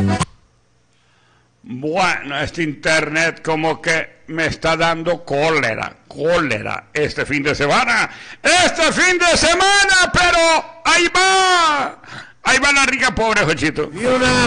Bueno, este internet como que me está dando cólera este fin de semana, pero ahí va la rica pobre, Jochito.